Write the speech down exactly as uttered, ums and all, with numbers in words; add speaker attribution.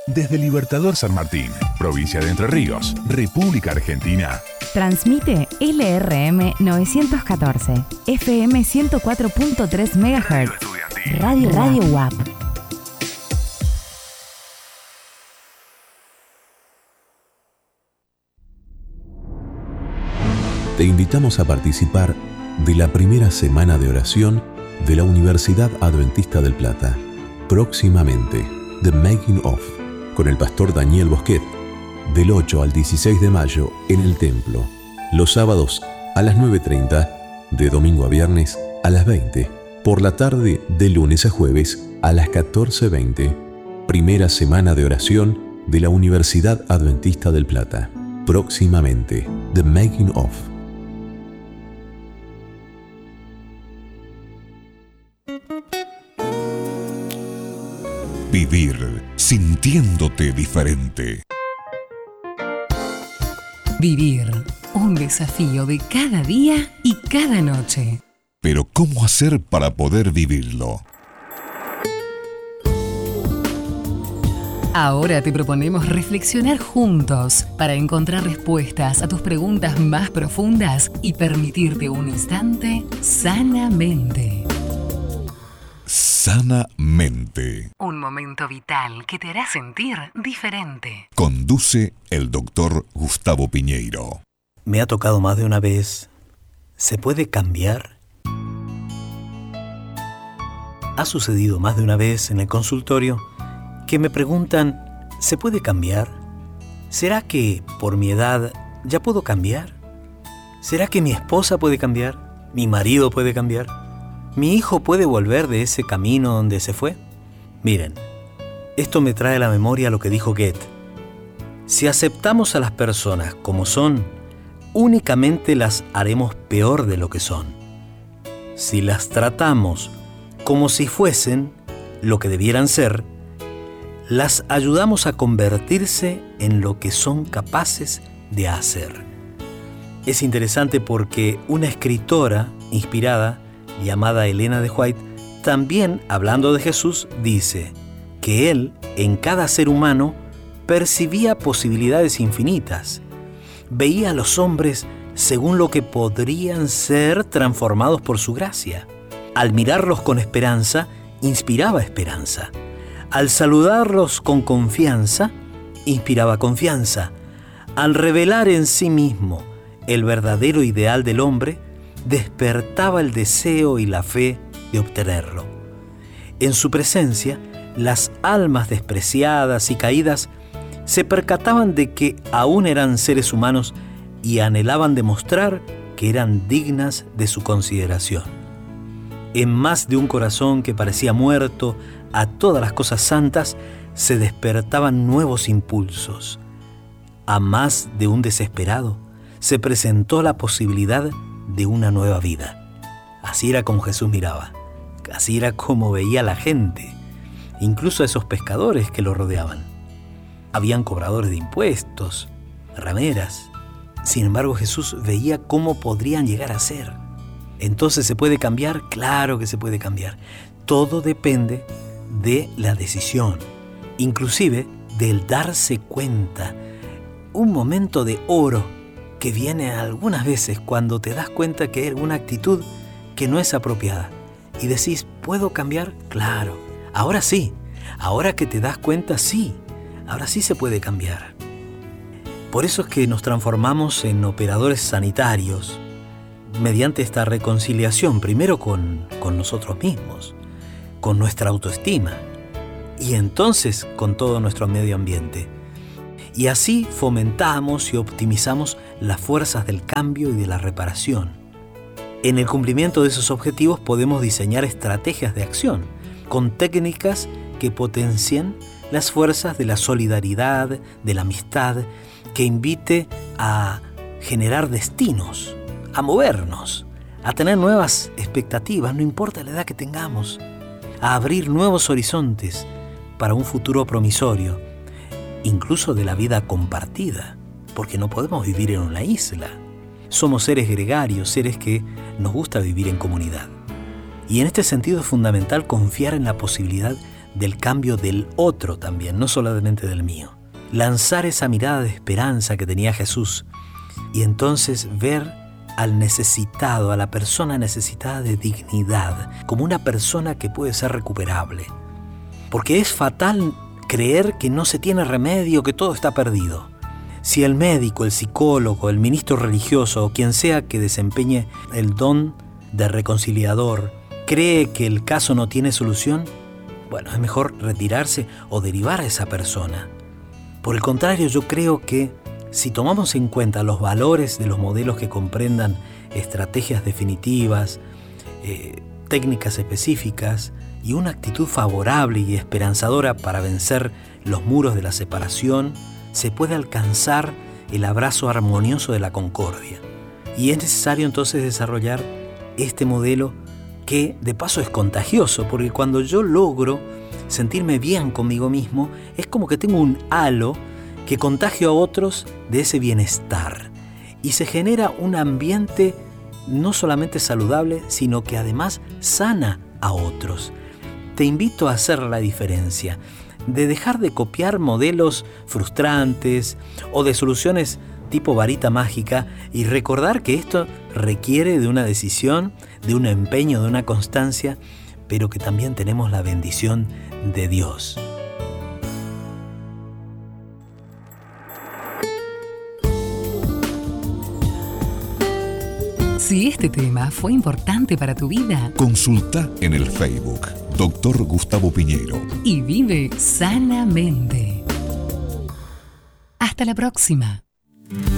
Speaker 1: Desde Libertador San Martín, provincia de Entre Ríos, República Argentina.
Speaker 2: Transmite L R M novecientos catorce, F M ciento cuatro punto tres megahertz. Radio Radio U A P.
Speaker 3: Te invitamos a participar de la primera semana de oración de la Universidad Adventista del Plata. Próximamente, The Making of, con el pastor Daniel Bosquet, del ocho al dieciséis de mayo en el templo. Los sábados a las nueve treinta, de domingo a viernes a las veinte. Por la tarde de lunes a jueves a las catorce veinte. Primera semana de oración de la Universidad Adventista del Plata. Próximamente, The Making of.
Speaker 1: Vivir sintiéndote diferente.
Speaker 4: Vivir, un desafío de cada día y cada noche.
Speaker 1: Pero ¿cómo hacer para poder vivirlo?
Speaker 4: Ahora te proponemos reflexionar juntos para encontrar respuestas a tus preguntas más profundas y permitirte un instante sanamente.
Speaker 1: Sanamente.
Speaker 4: Un momento vital que te hará sentir diferente.
Speaker 1: Conduce el doctor Gustavo Piñeiro.
Speaker 5: Me ha tocado más de una vez. ¿Se puede cambiar? Ha sucedido más de una vez en el consultorio que me preguntan, ¿se puede cambiar? ¿Será que por mi edad ya puedo cambiar? ¿Será que mi esposa puede cambiar? ¿Mi marido puede cambiar? ¿Mi hijo puede volver de ese camino donde se fue? Miren, esto me trae a la memoria lo que dijo Goethe. Si aceptamos a las personas como son, únicamente las haremos peor de lo que son. Si las tratamos como si fuesen lo que debieran ser, las ayudamos a convertirse en lo que son capaces de hacer. Es interesante porque una escritora inspirada llamada Elena de White, también hablando de Jesús, dice que él, en cada ser humano, percibía posibilidades infinitas. Veía a los hombres según lo que podrían ser transformados por su gracia. Al mirarlos con esperanza, inspiraba esperanza. Al saludarlos con confianza, inspiraba confianza. Al revelar en sí mismo el verdadero ideal del hombre, despertaba el deseo y la fe de obtenerlo. En su presencia, las almas despreciadas y caídas se percataban de que aún eran seres humanos y anhelaban demostrar que eran dignas de su consideración. En más de un corazón que parecía muerto a todas las cosas santas, se despertaban nuevos impulsos. A más de un desesperado, se presentó la posibilidad de una nueva vida. Así era como Jesús miraba, así era como veía a la gente, incluso a esos pescadores que lo rodeaban. Habían cobradores de impuestos, rameras. Sin embargo, Jesús veía cómo podrían llegar a ser. Entonces, ¿se puede cambiar? Claro que se puede cambiar. Todo depende de la decisión, inclusive del darse cuenta. Un momento de oro que viene algunas veces cuando te das cuenta que hay alguna actitud que no es apropiada y decís, ¿puedo cambiar? Claro, ahora sí, ahora que te das cuenta, sí, ahora sí se puede cambiar. Por eso es que nos transformamos en operadores sanitarios mediante esta reconciliación, primero con, con nosotros mismos, con nuestra autoestima y entonces con todo nuestro medio ambiente. Y así fomentamos y optimizamos las fuerzas del cambio y de la reparación. En el cumplimiento de esos objetivos podemos diseñar estrategias de acción con técnicas que potencien las fuerzas de la solidaridad, de la amistad, que invite a generar destinos, a movernos, a tener nuevas expectativas, no importa la edad que tengamos, a abrir nuevos horizontes para un futuro promisorio, incluso de la vida compartida, porque no podemos vivir en una isla. Somos seres gregarios, seres que nos gusta vivir en comunidad. Y en este sentido es fundamental confiar en la posibilidad del cambio del otro también, no solamente del mío. Lanzar esa mirada de esperanza que tenía Jesús y entonces ver al necesitado, a la persona necesitada de dignidad, como una persona que puede ser recuperable. Porque es fatal creer que no se tiene remedio, que todo está perdido. Si el médico, el psicólogo, el ministro religioso o quien sea que desempeñe el don de reconciliador cree que el caso no tiene solución, bueno, es mejor retirarse o derivar a esa persona. Por el contrario, yo creo que si tomamos en cuenta los valores de los modelos que comprendan estrategias definitivas, eh, técnicas específicas y una actitud favorable y esperanzadora para vencer los muros de la separación, se puede alcanzar el abrazo armonioso de la concordia. Y es necesario entonces desarrollar este modelo que de paso es contagioso, porque cuando yo logro sentirme bien conmigo mismo, es como que tengo un halo que contagio a otros de ese bienestar. Y se genera un ambiente no solamente saludable, sino que además sana a otros. Te invito a hacer la diferencia, de dejar de copiar modelos frustrantes o de soluciones tipo varita mágica y recordar que esto requiere de una decisión, de un empeño, de una constancia, pero que también tenemos la bendición de Dios.
Speaker 4: Si este tema fue importante para tu vida,
Speaker 1: consulta en el Facebook Doctor Gustavo Piñeiro
Speaker 4: y vive sanamente. Hasta la próxima.